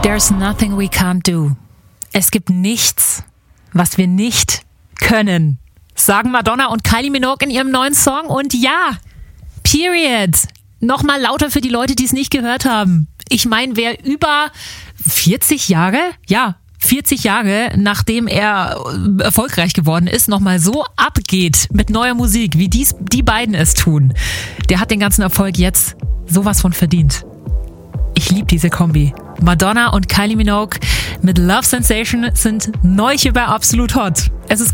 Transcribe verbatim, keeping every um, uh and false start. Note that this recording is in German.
There's nothing we can't do. Es gibt nichts, was wir nicht können, sagen Madonna und Kylie Minogue in ihrem neuen Song. Und ja, period. Nochmal lauter für die Leute, die es nicht gehört haben. Ich meine, wer über vierzig Jahre, ja, vierzig Jahre, nachdem er erfolgreich geworden ist, nochmal so abgeht mit neuer Musik, wie dies, die beiden es tun, der hat den ganzen Erfolg jetzt sowas von verdient. Ich liebe diese Kombi. Madonna und Kylie Minogue mit Love Sensation sind neu hier bei Absolut Hot. Es ist